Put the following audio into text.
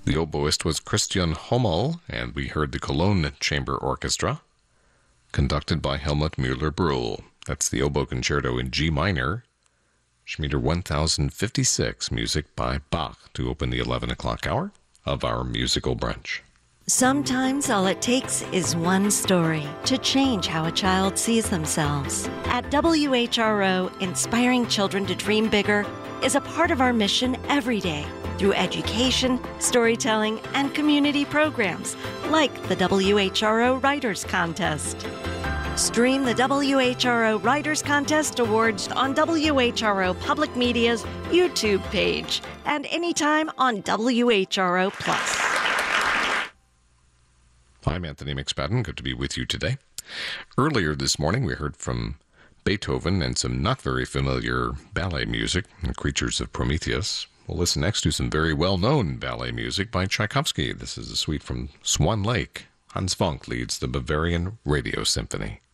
The oboist was Christian Hommel, and we heard the Cologne Chamber Orchestra, conducted by Helmut Müller-Brühl. That's the Oboe Concerto in G minor, Schmieder 1056, music by Bach, to open the 11 o'clock hour of our musical brunch. Sometimes all it takes is one story to change how a child sees themselves. At WHRO, inspiring children to dream bigger is a part of our mission every day through education, storytelling, and community programs like the WHRO Writers Contest. Stream the WHRO Writers Contest Awards on WHRO Public Media's YouTube page and anytime on WHRO Plus. I'm Anthony McSpadden. Good to be with you today. Earlier this morning, we heard from Beethoven and some not very familiar ballet music, Creatures of Prometheus. We'll listen next to some very well-known ballet music by Tchaikovsky. This is a suite from Swan Lake. Hans Funk leads the Bavarian Radio Symphony.